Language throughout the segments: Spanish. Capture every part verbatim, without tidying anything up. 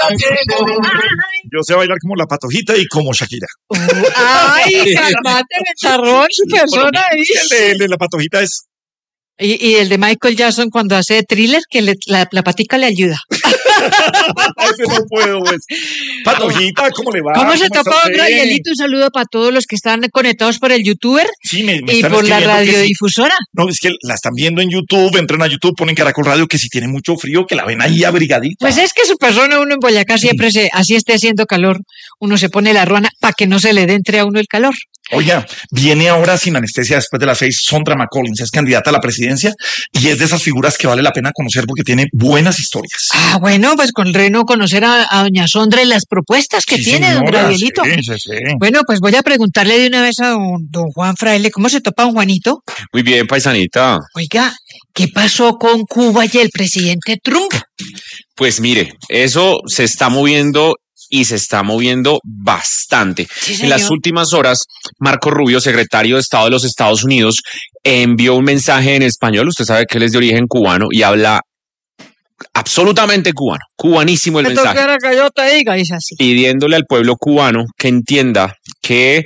Yo sé bailar como la Patojita y como Shakira. Uh, ay, calmate, Becharrón, su persona ahí. El de, el de la Patojita es... Y, y el de Michael Jackson cuando hace Thriller, que le, la, la patica le ayuda. Ese no puedo, pues. Patojita, ¿cómo le va? ¿Cómo se está topó, usted? Gabrielito? Un saludo para todos los que están conectados por el YouTuber Sí, me, me y están por la escribiendo que sí. radiodifusora. No, es que la están viendo en YouTube, entran a YouTube, ponen Caracol Radio, que si tiene mucho frío, que la ven ahí abrigadita. Pues es que su persona, uno en Boyacá siempre se, así esté haciendo calor, uno se pone la ruana para que no se le dé entre a uno el calor. Oiga, viene ahora sin anestesia después de las seis Sondra McCollins, es candidata a la presidencia y es de esas figuras que vale la pena conocer porque tiene buenas historias. Ah, bueno, pues con Reno conocer a, a doña Sondra y las propuestas que Sí, tiene, señora, don Gabrielito. Sí, sí, sí. Bueno, pues voy a preguntarle de una vez a don, don Juan Fraile, ¿cómo se topa don Juanito? Muy bien, paisanita. Oiga, ¿qué pasó con Cuba y el presidente Trump? Pues mire, eso se está moviendo y se está moviendo bastante. Sí, en las últimas horas, Marco Rubio, secretario de Estado de los Estados Unidos, envió un mensaje en español. Usted sabe que él es de origen cubano y habla absolutamente cubano, cubanísimo el mensaje. Diga, dice así. Pidiéndole al pueblo cubano que entienda que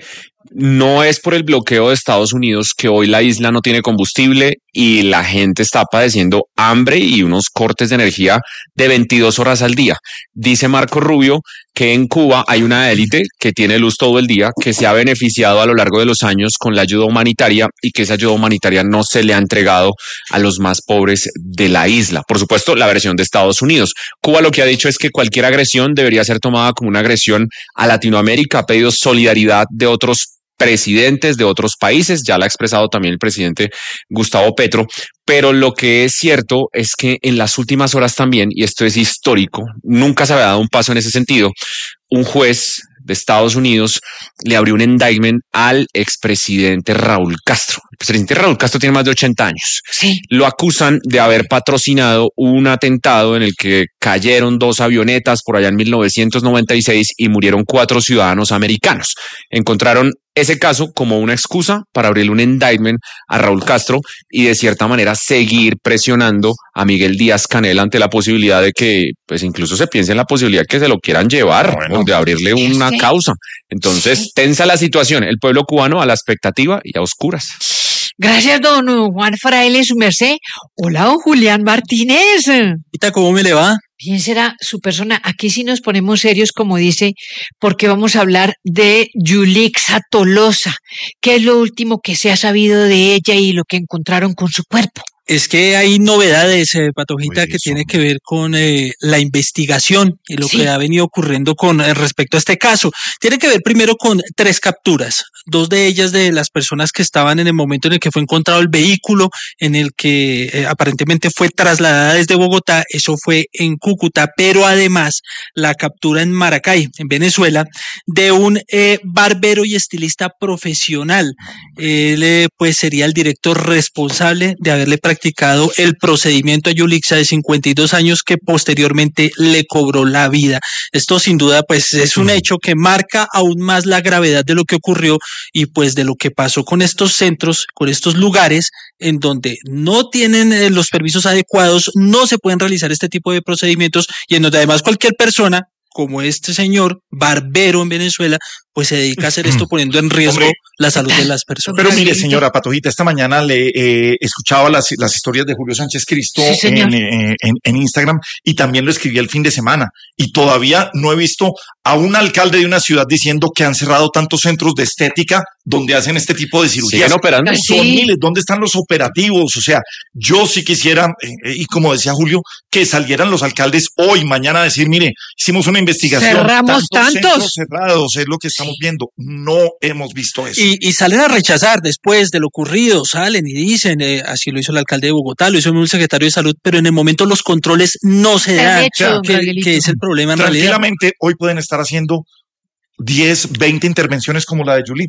no es por el bloqueo de Estados Unidos que hoy la isla no tiene combustible y la gente está padeciendo hambre y unos cortes de energía de veintidós horas al día. Dice Marco Rubio que en Cuba hay una élite que tiene luz todo el día, que se ha beneficiado a lo largo de los años con la ayuda humanitaria y que esa ayuda humanitaria no se le ha entregado a los más pobres de la isla. Por supuesto, la versión de Estados Unidos. Cuba lo que ha dicho es que cualquier agresión debería ser tomada como una agresión a Latinoamérica. Ha pedido solidaridad de otros presidentes de otros países, ya la ha expresado también el presidente Gustavo Petro, pero lo que es cierto es que en las últimas horas también, y esto es histórico, nunca se había dado un paso en ese sentido, un juez de Estados Unidos le abrió un indictment al expresidente Raúl Castro. El presidente Raúl Castro tiene más de ochenta años. Sí. Lo acusan de haber patrocinado un atentado en el que cayeron dos avionetas por allá en mil novecientos noventa y seis y murieron cuatro ciudadanos americanos. Encontraron ese caso como una excusa para abrirle un indictment a Raúl Castro y de cierta manera seguir presionando a Miguel Díaz-Canel ante la posibilidad de que, pues incluso se piense en la posibilidad que se lo quieran llevar, bueno, o de abrirle una sí. causa. Entonces, sí. tensa la situación, el pueblo cubano a la expectativa y a oscuras. Gracias, don Juan Fraile, su merced. Hola, don Julián Martínez. ¿Cómo me le va? Bien será su persona. Aquí sí nos ponemos serios, como dice, porque vamos a hablar de Yulixa Tolosa. ¿Qué es lo último que se ha sabido de ella y lo que encontraron con su cuerpo? Es que hay novedades, eh, Patojita, Oye, que tiene que ver con eh, la investigación y lo sí. que ha venido ocurriendo con eh, respecto a este caso. Tiene que ver primero con tres capturas, dos de ellas de las personas que estaban en el momento en el que fue encontrado el vehículo, en el que eh, aparentemente fue trasladada desde Bogotá, eso fue en Cúcuta, pero además la captura en Maracay, en Venezuela, de un eh, barbero y estilista profesional. Él eh, pues sería el director responsable de haberle practicado practicado el procedimiento a Yulixa de cincuenta y dos años que posteriormente le cobró la vida. Esto sin duda pues es un hecho que marca aún más la gravedad de lo que ocurrió y pues de lo que pasó con estos centros, con estos lugares en donde no tienen eh, los permisos adecuados, no se pueden realizar este tipo de procedimientos y en donde además cualquier persona como este señor barbero en Venezuela, pues se dedica a hacer esto poniendo en riesgo Hombre, la salud de las personas. Pero mire, señora Patojita, esta mañana le eh, escuchaba las, las historias de Julio Sánchez Cristo sí, en, eh, en, en Instagram y también lo escribí el fin de semana y todavía no he visto a un alcalde de una ciudad diciendo que han cerrado tantos centros de estética donde hacen este tipo de cirugías. ¿Siguen operando? Son sí. miles. ¿Dónde están los operativos? O sea, yo sí quisiera, eh, y como decía Julio, que salieran los alcaldes hoy, mañana a decir, mire, hicimos una investigación. Cerramos tantos. Centros cerrados, es lo que estamos viendo. No hemos visto eso. Y, y salen a rechazar después de lo ocurrido, salen y dicen, eh, así lo hizo el alcalde de Bogotá, lo hizo el secretario de Salud, pero en el momento los controles no se dan, hecho, que, que es el problema en realidad. Tranquilamente, hoy pueden estar haciendo diez, veinte intervenciones como la de Yulixa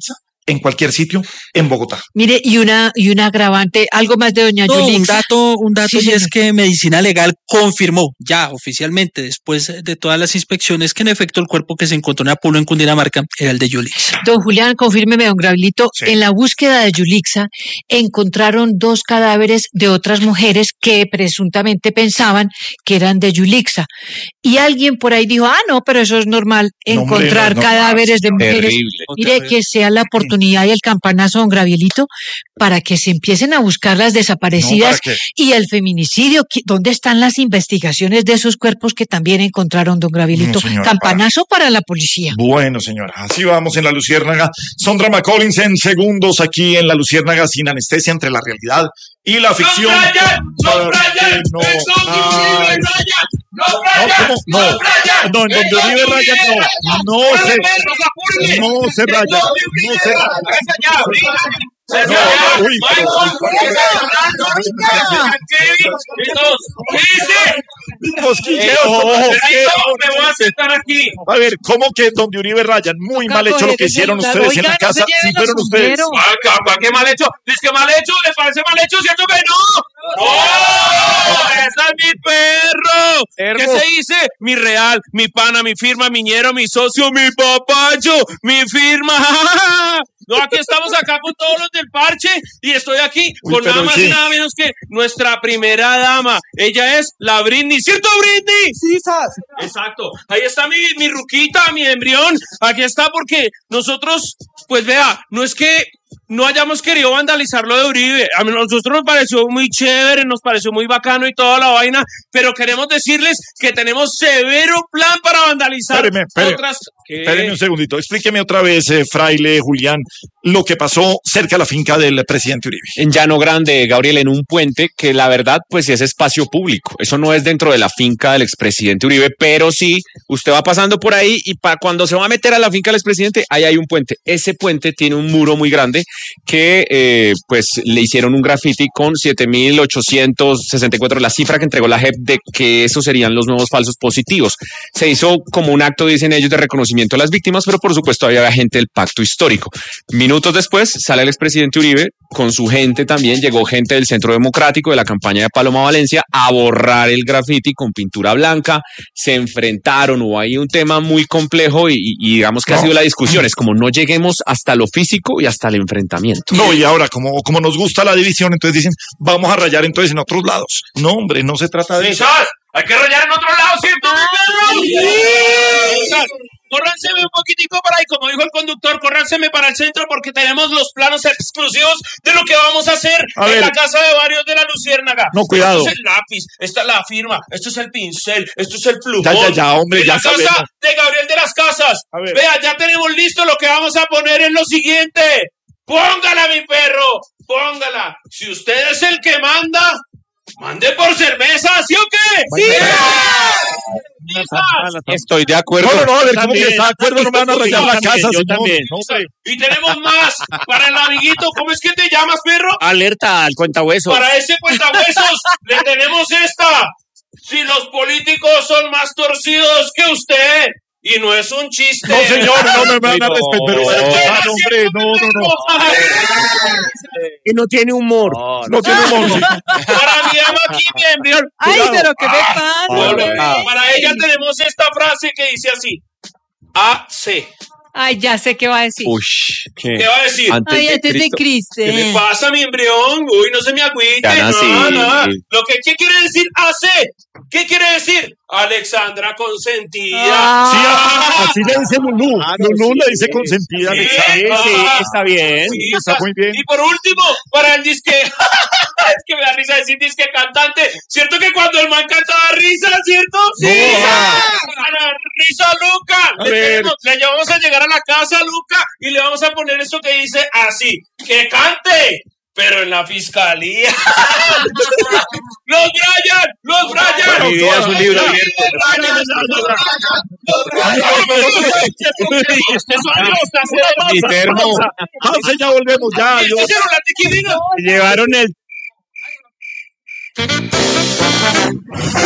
en cualquier sitio en Bogotá. Mire, y una y un agravante, algo más de doña No, Yulixa. un dato, un dato Sí, y es señor. que Medicina Legal confirmó ya oficialmente, después de todas las inspecciones, que en efecto el cuerpo que se encontró en Apulo, en Cundinamarca, era el de Yulixa. Don Julián, confírmeme, don Gabrielito, Sí. en la búsqueda de Yulixa encontraron dos cadáveres de otras mujeres que presuntamente pensaban que eran de Yulixa. Y alguien por ahí dijo, ah, no, pero eso es normal, No, hombre, encontrar no es normal, cadáveres de mujeres. Terrible. Mire, que sea la oportunidad y el campanazo, don Gabrielito, para que se empiecen a buscar las desaparecidas No, ¿para qué? y el feminicidio. ¿Qui- ¿Dónde están las investigaciones de esos cuerpos que también encontraron, don Gabrielito? No, señora, Campanazo para la policía. Bueno, señora, así vamos en La Luciérnaga. Sondra McCollins en segundos aquí en La Luciérnaga, sin anestesia entre la realidad y la ficción. ¡No, Brian! ¡No, Brian! No, ¡Perdón, ay, Brian! ¡No, no, Brian! ¿cómo? No, Brian! no, en donde Uribe raya, no, no se, no se raya, no se raya. No, uy, pero- ¿Qué dice? Cosquilleos, Oh, es que- me voy a sentar aquí. A ver, ¿cómo que donde Uribe rayan? Muy mal hecho lo que hicieron Oiga, ustedes en no la se casa. lleven Sí, los fueron ustedes. sombreros. Ah, ¿cuál qué mal hecho? ¿Dice que mal hecho? ¿Le parece mal hecho? ¿Cierto que no? ¡Oh! ¡Ese es mi perro! Perro. ¿Qué se dice? Mi real, mi pana, mi firma, mi ñero, mi socio, mi papacho, mi firma. No, aquí estamos acá con todos los del parche y estoy aquí Uy, con pero nada más sí. y nada menos que nuestra primera dama. Ella es la Britney. ¿Cierto, Britney? Sí, sas. Exacto. Ahí está mi, mi ruquita, mi embrión. Aquí está porque nosotros, pues vea, no es que no hayamos querido vandalizar lo de Uribe. A nosotros nos pareció muy chévere, nos pareció muy bacano y toda la vaina, pero queremos decirles que tenemos severo plan para vandalizar Espéreme, espéreme. otras... ¿Qué? Espérenme un segundito. Explíqueme otra vez, eh, fraile Julián, lo que pasó cerca de la finca del presidente Uribe. En Llano Grande, Gabriel, en un puente que la verdad pues es espacio público. Eso no es dentro de la finca del expresidente Uribe, pero sí, usted va pasando por ahí y para cuando se va a meter a la finca del expresidente, ahí hay un puente. Ese puente tiene un muro muy grande que eh, pues le hicieron un graffiti con siete mil ochocientos sesenta y cuatro, la cifra que entregó la J E P de que esos serían los nuevos falsos positivos. Se hizo como un acto, dicen ellos, de reconocimiento a las víctimas, pero por supuesto había gente del pacto histórico. Minutos después sale el expresidente Uribe con su gente también, llegó gente del Centro Democrático de la campaña de Paloma Valencia a borrar el graffiti con pintura blanca, se enfrentaron, hubo ahí un tema muy complejo y, y digamos que ha No. sido la discusión, es como no lleguemos hasta lo físico y hasta el enfrentamiento. No, y ahora, como, como nos gusta la división, entonces dicen, vamos a rayar entonces en otros lados. No, hombre, no se trata de eso. ¡Quizás! ¡Hay que rayar en otro lado, ¿cierto, mi perro? Quizás. Córranseme un poquitico para ahí, como dijo el conductor, córranseme para el centro porque tenemos los planos exclusivos de lo que vamos a hacer A en ver. la casa de varios de la Luciérnaga. No, cuidado. Esto es el lápiz, esta es la firma, esto es el pincel, esto es el plumón. Ya, ya, ya, hombre, En ya la casa sabemos. de Gabriel de las Casas. A ver. Vea, ya tenemos listo lo que vamos a poner en lo siguiente. Póngala, mi perro, póngala. Si usted es el que manda, mande por cerveza, ¿sí o qué? ¡Sí! Estoy de acuerdo. No, no, no, a ver, ¿cómo También. que está de acuerdo? No me van a rayar la También, casa, yo señor. también. No, hombre. Y tenemos más para el amiguito. ¿Cómo es que te llamas, perro? Alerta al cuentahueso. Para ese cuentahuesos le tenemos esta. Si los políticos son más torcidos que usted, y no es un chiste. No, señor, no me van a No. respetar. Pero, Pero ah, no, hombre, no, no, no. Y no tiene humor. No tiene humor. sí. Para mi ama aquí, mi embrión. Ay, Cuidado. pero ¿qué me pasa? Bueno, Ah. para ella tenemos esta frase que dice así. A C. Ay, ya sé qué va a decir. Ush, ¿qué? ¿Qué va a decir? Antes Ay, de antes de Cristo. Cristo. ¿Qué le pasa, mi embrión? Uy, no se me agüite. Ya No, nací. no. Lo que, ¿qué quiere decir A C? ¿Qué quiere decir? Alexandra consentida. Ah. Sí, ah, así le dice Lulú. Ah, no, Lulú sí, le dice sí. consentida. Sí, Alexandra. Sí, está bien. Sí, está muy bien. Y por último, para el disque, es que me da risa decir disque cantante. ¿Cierto que cuando el man cantaba risa, cierto? Sí. Para risa Luca. A Le, ver. tenemos- le llevamos a llegar a la casa Luca y le vamos a poner esto que dice así, que cante. Pero en la fiscalía. ¡Los Brian! ¡Los Brian! Mi vida es un libro abierto. Este sonido está haciendo- Mi termo. Pausa y ya volvemos. Ya, Este adiós. celular de Quirino. Llevaron el